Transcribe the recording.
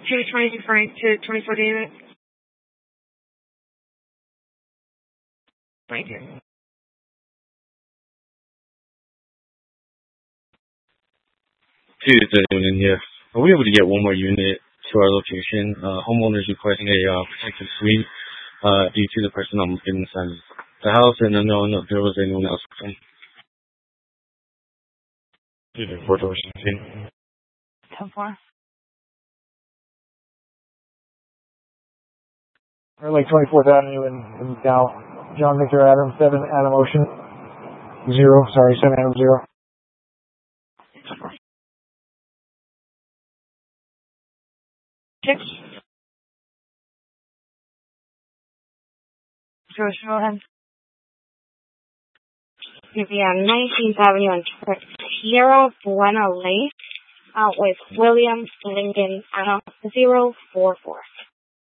220 Frank to 24 David. Thank you. Tuesday in here. Are we able to get one more unit to our location? Homeowners requesting a protective suite due to the person almost getting inside the house, and unknown if there was anyone else. Tuesday, 4-16. 10-4. Or like 24th Avenue in now. John Victor Adam 7 Adam Ocean 0. Sorry, 7 Adam 0. Six. George Rohan. Yeah, 19th Avenue and Sierra Buena Lake. With William Lincoln 044.